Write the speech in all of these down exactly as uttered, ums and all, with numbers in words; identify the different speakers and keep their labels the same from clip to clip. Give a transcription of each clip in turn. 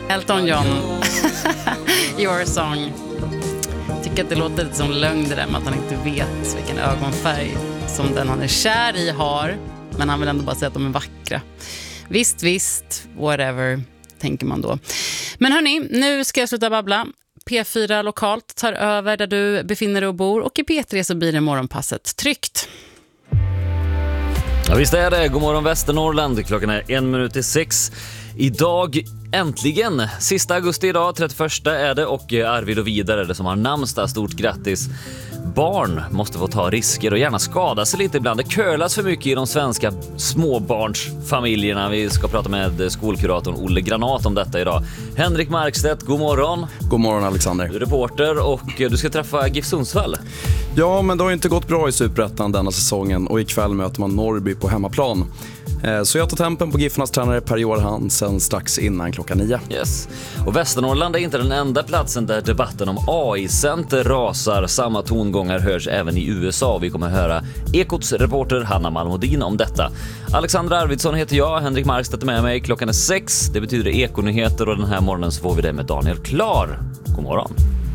Speaker 1: Elton John. Your Song. Jag tycker att det låter lite som lögn det där med att han inte vet vilken ögonfärg som den han är kär i har. Men han vill ändå bara säga att de är vackra. Visst, visst, whatever, tänker man då. Men hörni, nu ska jag sluta babbla. P fyra lokalt tar över där du befinner dig och bor. Och i P tre så blir det morgonpasset tryggt.
Speaker 2: Ja, visst är det. God morgon Västernorrland. Klockan är en minut till sex. Idag äntligen, sista augusti idag, trettioförsta är det, och Arvid och Vidar är det som har namnsdag. Stort grattis. Barn måste få ta risker och gärna skada sig lite ibland. Det kölas för mycket i de svenska småbarnsfamiljerna. Vi ska prata med skolkuratorn Olle Granat om detta idag. Henrik Markstedt, god morgon.
Speaker 3: God morgon Alexander.
Speaker 2: Du är reporter och du ska träffa GIF Sundsvall.
Speaker 3: Ja, men det har inte gått bra i Superettan denna säsongen och ikväll möter man Norrby på hemmaplan. Så jag tar tempen på GIFarnas tränare Per-Johan Hansen strax innan klockan nio.
Speaker 2: Yes. Och Västernorrland är inte den enda platsen där debatten om A I-center rasar. Samma tongångar hörs även i U S A. Vi kommer höra Ekots reporter Hanna Malmodin om detta. Alexander Arvidsson heter jag, Henrik Markstedt är med mig. Klockan är sex, det betyder Ekonyheter och den här morgonen så får vi det med Daniel Klar. God morgon.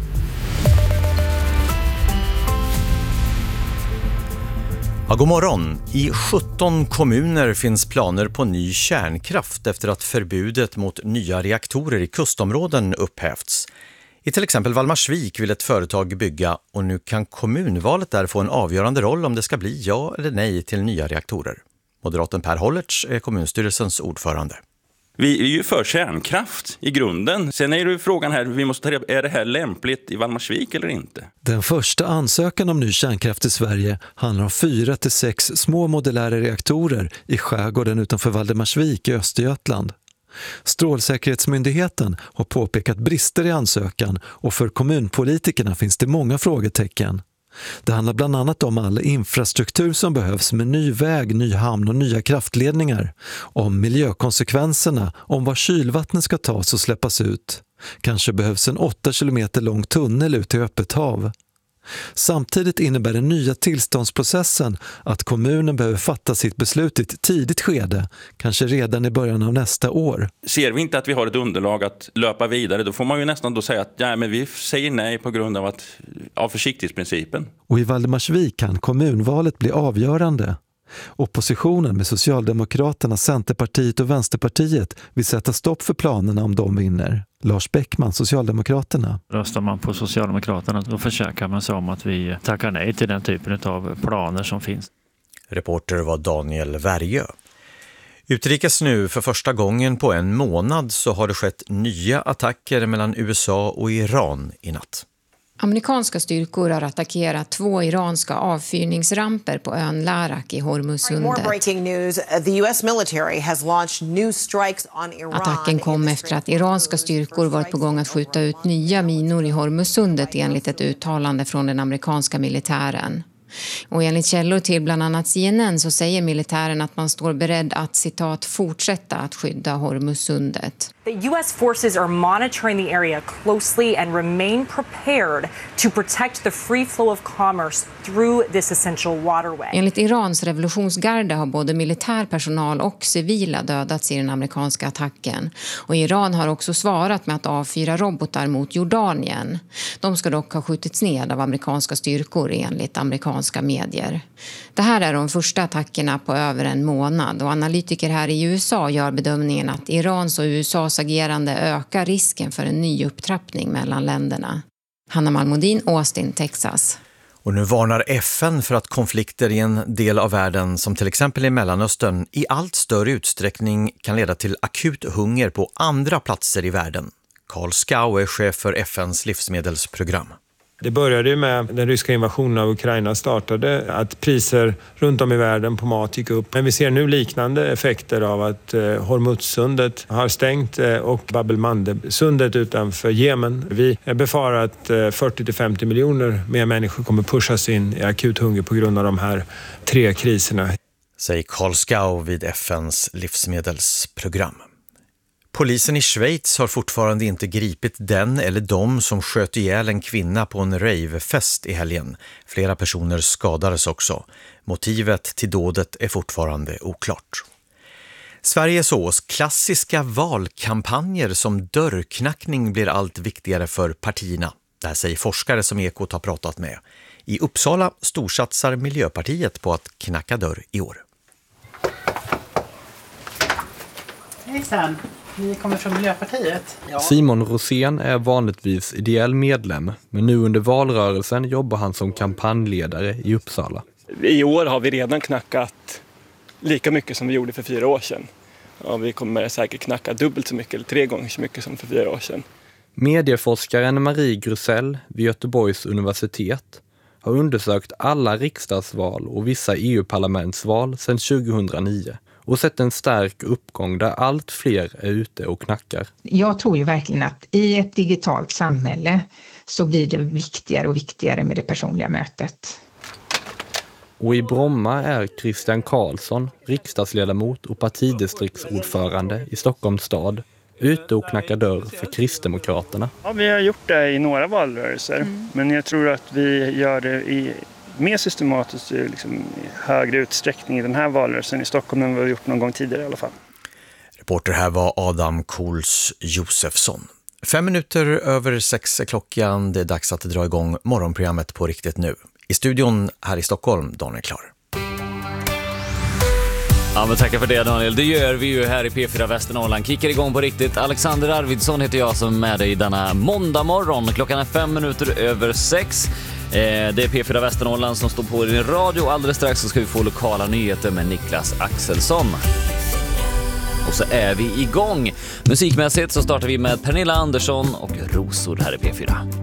Speaker 4: Ja, god morgon. I sjutton kommuner finns planer på ny kärnkraft efter att förbudet mot nya reaktorer i kustområden upphävts. I till exempel Valdemarsvik vill ett företag bygga och nu kan kommunvalet där få en avgörande roll om det ska bli ja eller nej till nya reaktorer. Moderaten Per Hollertz är kommunstyrelsens ordförande.
Speaker 5: Vi är ju för kärnkraft i grunden. Sen är ju frågan här, vi måste ta reda på, är det här lämpligt i Valdemarsvik eller inte?
Speaker 6: Den första ansökan om ny kärnkraft i Sverige handlar om fyra till sex små modulära reaktorer i skärgården utanför Valdemarsvik i Östergötland. Strålsäkerhetsmyndigheten har påpekat brister i ansökan och för kommunpolitikerna finns det många frågetecken. Det handlar bland annat om all infrastruktur som behövs med ny väg, ny hamn och nya kraftledningar. Om miljökonsekvenserna, om var kylvattnet ska tas och släppas ut. Kanske behövs en åtta kilometer lång tunnel ut till öppet hav. Samtidigt innebär den nya tillståndsprocessen att kommunen behöver fatta sitt beslut i ett tidigt skede, kanske redan i början av nästa år.
Speaker 5: Ser vi inte att vi har ett underlag att löpa vidare, då får man ju nästan då säga att ja, men vi säger nej på grund av, att, av försiktighetsprincipen.
Speaker 6: Och i Valdemarsvik kan kommunvalet bli avgörande. Oppositionen med Socialdemokraterna, Centerpartiet och Vänsterpartiet vill sätta stopp för planerna om de vinner. Lars Bäckman, Socialdemokraterna.
Speaker 7: Röstar man på Socialdemokraterna då försöker man sig om att vi tackar nej till den typen av planer som finns.
Speaker 4: Reporter var Daniel Värjö. Utrikes nu, för första gången på en månad så har det skett nya attacker mellan U S A och Iran i natt.
Speaker 8: Amerikanska styrkor har attackerat två iranska avfyrningsramper på ön Larak i Hormuzsundet. Attacken kom efter att iranska styrkor varit på gång att skjuta ut nya minor i Hormuzsundet enligt ett uttalande från den amerikanska militären. Och enligt källor till bland annat C N N så säger militären att man står beredd att citat fortsätta att skydda Hormuzsundet.
Speaker 9: The U S forces are monitoring the area closely and remain prepared to protect the free flow of commerce through this essential waterway.
Speaker 8: Enligt Irans revolutionsgarde har både militär personal och civila dödats i den amerikanska attacken. Och Iran har också svarat med att avfyra robotar mot Jordanien. De ska dock ha skjutits ned av amerikanska styrkor enligt amerikanska medier. Det här är de första attackerna på över en månad och analytiker här i U S A gör bedömningen att Irans och U S A:s agerande ökar risken för en ny upptrappning mellan länderna. Hanna Malmodin, Austin, Texas.
Speaker 4: Och nu varnar F N för att konflikter i en del av världen, som till exempel i Mellanöstern, i allt större utsträckning kan leda till akut hunger på andra platser i världen. Carl Skau är chef för F N:s livsmedelsprogram.
Speaker 10: Det började ju med den ryska invasionen av Ukraina startade, att priser runt om i världen på mat gick upp. Men vi ser nu liknande effekter av att eh, Hormuzsundet har stängt eh, och Bab el-Mandeb-sundet utanför Jemen. Vi befarar att eh, fyrtio till femtio miljoner mer människor kommer pushas in i akut hunger på grund av de här tre kriserna.
Speaker 4: Säger Carl Skau vid F N:s livsmedelsprogram. Polisen i Schweiz har fortfarande inte gripit den eller de som sköt ihjäl en kvinna på en ravefest i helgen. Flera personer skadades också. Motivet till dådet är fortfarande oklart. Sveriges Ås klassiska valkampanjer som dörrknackning blir allt viktigare för partierna. Det här säger forskare som Ekot har pratat med. I Uppsala storsatsar Miljöpartiet på att knacka dörr i år.
Speaker 11: Hejsan, vi kommer från Miljöpartiet.
Speaker 12: Ja. Simon Rosén är vanligtvis ideell medlem, men nu under valrörelsen jobbar han som kampanjledare i Uppsala.
Speaker 13: I år har vi redan knackat lika mycket som vi gjorde för fyra år sedan. Ja, vi kommer säkert knacka dubbelt så mycket eller tre gånger så mycket som för fyra år sedan.
Speaker 12: Medieforskaren Marie Grusell vid Göteborgs universitet har undersökt alla riksdagsval och vissa E U-parlamentsval sedan tjugohundranio och sett en stark uppgång där allt fler är ute och knackar.
Speaker 14: Jag tror ju verkligen att i ett digitalt samhälle så blir det viktigare och viktigare med det personliga mötet.
Speaker 12: Och i Bromma är Christian Karlsson, riksdagsledamot och partidistriktsordförande i Stockholms stad, ute och knackar dörr för Kristdemokraterna.
Speaker 15: Ja, vi har gjort det i några valrörelser, mm. men jag tror att vi gör det i mer systematiskt liksom, i högre utsträckning i den här valrörelsen i Stockholm än vad vi har gjort någon gång tidigare i alla fall.
Speaker 4: Reporter här var Adam Kohls Josefsson. Fem minuter över sex är klockan. Det är dags att dra igång morgonprogrammet på riktigt nu. I studion här i Stockholm, Daniel Klar.
Speaker 2: Ja, men tackar för det, Daniel. Det gör vi ju här i P fyra Västernorrland. Kickar igång på riktigt. Alexander Arvidsson heter jag som är med dig denna måndag morgon. Klockan är fem minuter över sex. Eh, det är P fyra Västernorrland som står på din radio. Alldeles strax så ska vi få lokala nyheter med Niklas Axelsson. Och så är vi igång. Musikmässigt så startar vi med Pernilla Andersson och Rosor här i P fyra.